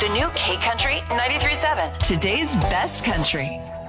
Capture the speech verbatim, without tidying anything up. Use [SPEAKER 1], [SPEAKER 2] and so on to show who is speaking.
[SPEAKER 1] The new K Country ninety-three point seven. Today's best country.